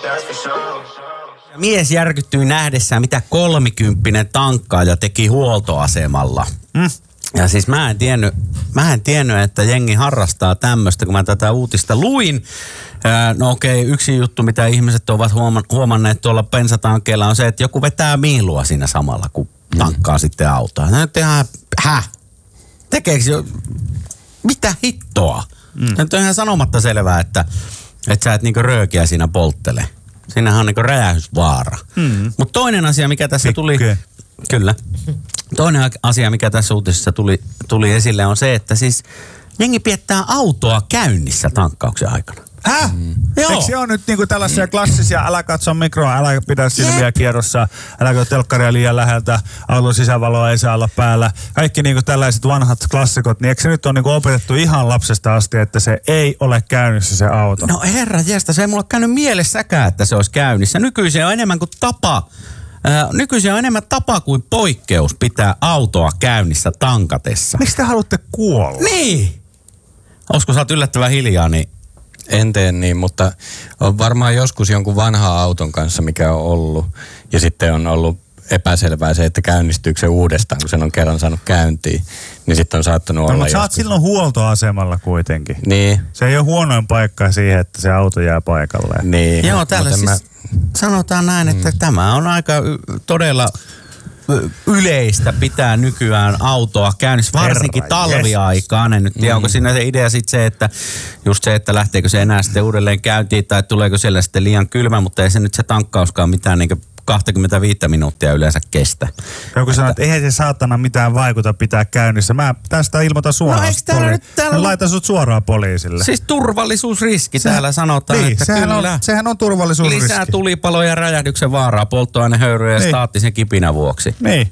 Mies järkyttyi nähdessään, mitä 30 tankkaaja teki huoltoasemalla. Ja siis mä en tiennyt, että jengi harrastaa tämmöistä, kun mä tätä uutista luin. No okei, yksi juttu, mitä ihmiset ovat huomanneet tuolla bensatankeilla on se, että joku vetää miilua siinä samalla, kun tankkaa sitten autoa. Tekeekö jo, mitä hittoa? Nyt on ihan sanomatta selvää, että sä et niinku röökiä siinä polttele. Siinähän on niinku räjähdysvaara. Mutta toinen asia, mikä tässä tuli... Kyllä. Toinen asia, mikä tässä uutisessa tuli esille, on se, että siis jengi piettää autoa käynnissä tankkauksen aikana. Häh? Joo. Eikö se ole nyt niinku tällaisia klassisia, älä katso mikroa, älä pidä silmiä kierrossa, älä katso telkkaria liian läheltä, auton sisävaloa ei saa olla päällä. Kaikki niinku tällaiset vanhat klassikot, niin eikö se nyt ole niinku opetettu ihan lapsesta asti, että se ei ole käynnissä se auto? No herra jestä, se ei mulla käynyt mielessäkään, että se olisi käynnissä. Nykyisin on enemmän tapa kuin poikkeus pitää autoa käynnissä tankatessa. Miksi te haluatte kuolla? Niin! Olisiko sä oot yllättävän hiljaa, niin... En tee niin, mutta on varmaan joskus jonkun vanhan auton kanssa, mikä on ollut. Ja sitten on ollut epäselvää se, että käynnistyykö se uudestaan, kun sen on kerran saanut käyntiin. Niin sitten on saattanut olla mutta sä oot silloin huoltoasemalla kuitenkin. Niin. Se ei ole huonoin paikka siihen, että se auto jää paikalleen. Niin. Joo, täällä siis sanotaan näin, että tämä on aika todella yleistä pitää nykyään autoa käynnissä, varsinkin talviaikaan. En nyt tiedä, onko siinä se idea sitten se, että just se, että lähteekö se enää sitten uudelleen käyntiin tai tuleeko siellä sitten liian kylmä, mutta ei se nyt se tankkauskaan mitään niin 25 minuuttia yleensä kestä. Joku sanoo, että eihän se saatana mitään vaikuta pitää käynnissä. Mä tästä ilmoitan suoraan. No, laitan sut suoraan poliisille. Siis turvallisuusriski täällä sanotaan, niin, että sehän on turvallisuusriski. Lisää tulipaloja, räjähdyksen vaaraa, polttoainehöyryjä ja staattisen kipinän vuoksi. Niin.